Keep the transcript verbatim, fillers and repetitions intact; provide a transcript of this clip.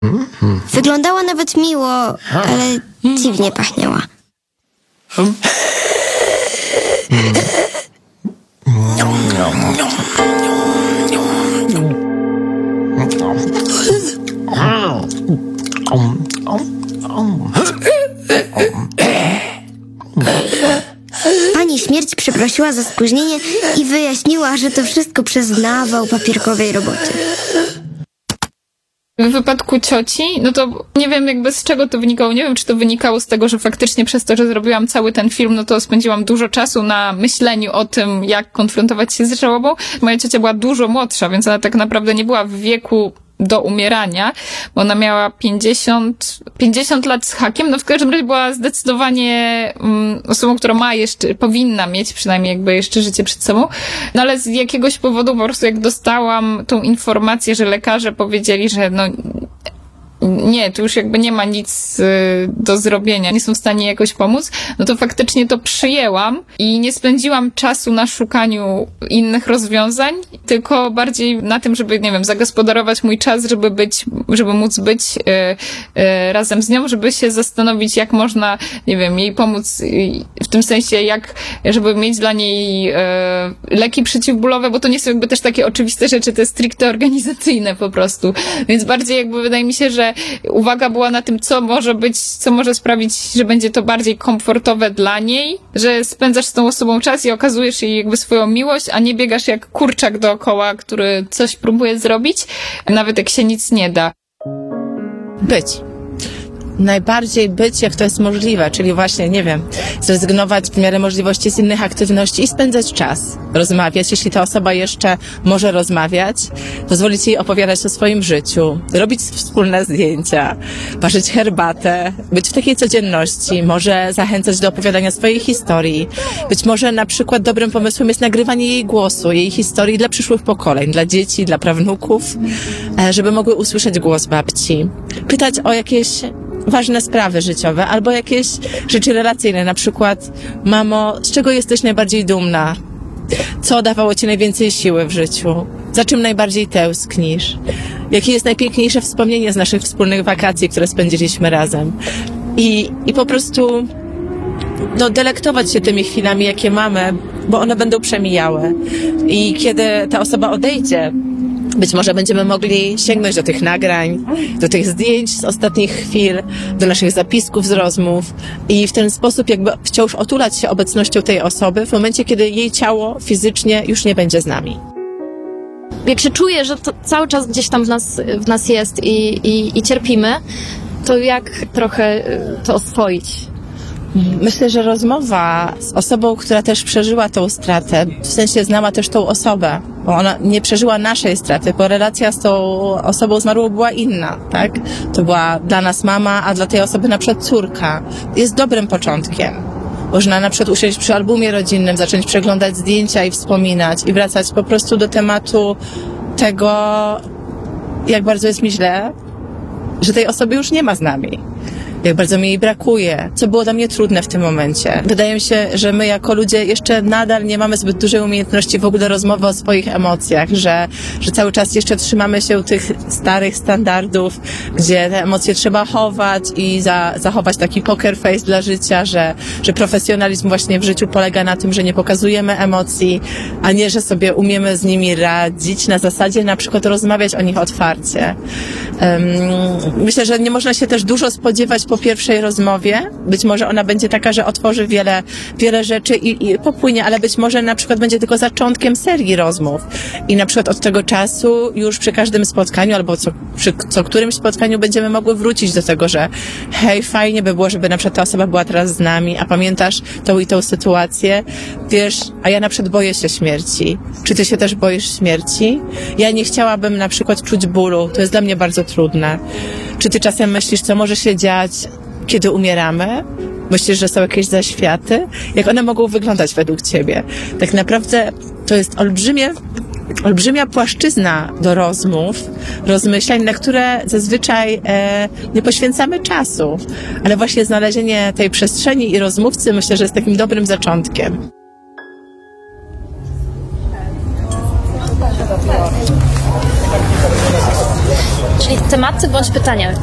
Wyglądała nawet miło, ale dziwnie pachniała. Pani śmierć przeprosiła za spóźnienie i wyjaśniła, że to wszystko przez nawał papierkowej roboty. W wypadku cioci, no to nie wiem jakby z czego to wynikało. Nie wiem, czy to wynikało z tego, że faktycznie przez to, że zrobiłam cały ten film, no to spędziłam dużo czasu na myśleniu o tym, jak konfrontować się z żałobą. Moja ciocia była dużo młodsza, więc ona tak naprawdę nie była w wieku do umierania, bo ona miała pięćdziesiąt, pięćdziesiąt lat z hakiem, no w każdym razie była zdecydowanie um, osobą, która ma jeszcze, powinna mieć przynajmniej jakby jeszcze życie przed sobą, no ale z jakiegoś powodu po prostu jak dostałam tą informację, że lekarze powiedzieli, że no nie, tu już jakby nie ma nic y, do zrobienia, nie są w stanie jakoś pomóc, no to faktycznie to przyjęłam i nie spędziłam czasu na szukaniu innych rozwiązań, tylko bardziej na tym, żeby, nie wiem, zagospodarować mój czas, żeby być, żeby móc być y, y, razem z nią, żeby się zastanowić, jak można, nie wiem, jej pomóc y, w tym sensie, jak, żeby mieć dla niej y, leki przeciwbólowe, bo to nie są jakby też takie oczywiste rzeczy, to jest stricte organizacyjne po prostu, więc bardziej jakby wydaje mi się, że uwaga była na tym, co może być, co może sprawić, że będzie to bardziej komfortowe dla niej, że spędzasz z tą osobą czas i okazujesz jej jakby swoją miłość, a nie biegasz jak kurczak dookoła, który coś próbuje zrobić, nawet jak się nic nie da. Być. Najbardziej być, jak to jest możliwe, czyli właśnie, nie wiem, zrezygnować w miarę możliwości z innych aktywności i spędzać czas, rozmawiać, jeśli ta osoba jeszcze może rozmawiać, pozwolić jej opowiadać o swoim życiu, robić wspólne zdjęcia, parzyć herbatę, być w takiej codzienności, może zachęcać do opowiadania swojej historii. Być może na przykład dobrym pomysłem jest nagrywanie jej głosu, jej historii dla przyszłych pokoleń, dla dzieci, dla prawnuków, żeby mogły usłyszeć głos babci. Pytać o jakieś ważne sprawy życiowe albo jakieś rzeczy relacyjne, na przykład: mamo, z czego jesteś najbardziej dumna? Co dawało ci najwięcej siły w życiu? Za czym najbardziej tęsknisz? Jakie jest najpiękniejsze wspomnienie z naszych wspólnych wakacji, które spędziliśmy razem? I, i po prostu no, delektować się tymi chwilami, jakie mamy, bo one będą przemijały. I kiedy ta osoba odejdzie, być może będziemy mogli sięgnąć do tych nagrań, do tych zdjęć z ostatnich chwil, do naszych zapisków z rozmów i w ten sposób jakby wciąż otulać się obecnością tej osoby w momencie, kiedy jej ciało fizycznie już nie będzie z nami. Jak się czuje, że to cały czas gdzieś tam w nas, w nas jest i, i, i cierpimy, to jak trochę to oswoić? Myślę, że rozmowa z osobą, która też przeżyła tą stratę, w sensie znała też tą osobę, bo ona nie przeżyła naszej straty, bo relacja z tą osobą zmarłą była inna, tak? To była dla nas mama, a dla tej osoby na przykład córka. Jest dobrym początkiem. Można na przykład usiąść przy albumie rodzinnym, zacząć przeglądać zdjęcia i wspominać i wracać po prostu do tematu tego, jak bardzo jest mi źle, że tej osoby już nie ma z nami. Jak bardzo mi jej brakuje, co było dla mnie trudne w tym momencie. Wydaje mi się, że my jako ludzie jeszcze nadal nie mamy zbyt dużej umiejętności w ogóle rozmowy o swoich emocjach, że, że cały czas jeszcze trzymamy się tych starych standardów, gdzie te emocje trzeba chować i za, zachować taki poker face dla życia, że, że profesjonalizm właśnie w życiu polega na tym, że nie pokazujemy emocji, a nie, że sobie umiemy z nimi radzić na zasadzie na przykład rozmawiać o nich otwarcie. Um, myślę, że nie można się też dużo spodziewać po pierwszej rozmowie. Być może ona będzie taka, że otworzy wiele, wiele rzeczy i, i popłynie, ale być może na przykład będzie tylko zaczątkiem serii rozmów. I na przykład od tego czasu już przy każdym spotkaniu albo co, przy co którymś spotkaniu będziemy mogły wrócić do tego, że hej, fajnie by było, żeby na przykład ta osoba była teraz z nami, a pamiętasz tą i tą sytuację? Wiesz, a ja na przykład boję się śmierci. Czy ty się też boisz śmierci? Ja nie chciałabym na przykład czuć bólu. To jest dla mnie bardzo trudne. Czy ty czasem myślisz, co może się dziać, kiedy umieramy? Myślisz, że są jakieś zaświaty? Jak one mogą wyglądać według ciebie? Tak naprawdę to jest olbrzymie, olbrzymia płaszczyzna do rozmów, rozmyślań, na które zazwyczaj e, nie poświęcamy czasu. Ale właśnie znalezienie tej przestrzeni i rozmówcy myślę, że jest takim dobrym zaczątkiem. czyli tematy bądź pytania.